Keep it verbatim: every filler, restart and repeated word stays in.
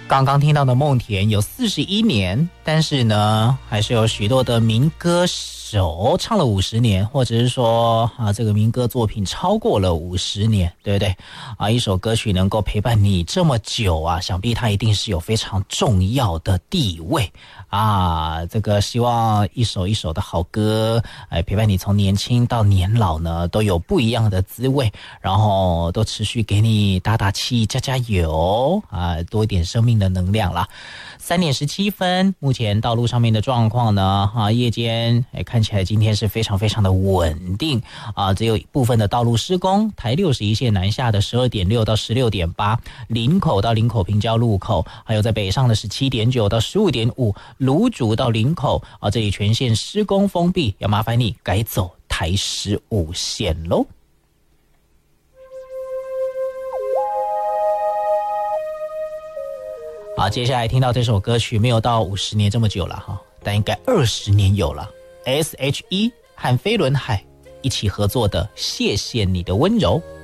刚刚听到的梦田有四十一年，但是呢，还是有许多的民歌手唱了五十年，或者是说啊，这个民歌作品超过了五十年，对不对？啊，一首歌曲能够陪伴你这么久啊，想必它一定是有非常重要的地位啊。这个希望一首一首的好歌，哎，陪伴你从年轻到年老呢，都有不一样的滋味，然后都持续给你打打气、加加油啊，多一点生命的能量啦。三点十七分，目前道路上面的状况呢，啊，夜间哎看起来今天是非常非常的稳定啊，只有部分的道路施工，台六十一线南下的十二点六到十六点八，林口到林口平交路口，还有在北上的十七点九到十五点五，芦竹到林口啊，这里全线施工封闭，要麻烦你改走台十五线喽。好，接下来听到这首歌曲没有到五十年这么久了哈，但应该二十年有了。S H E 和飞轮海一起合作的《谢谢你的温柔》。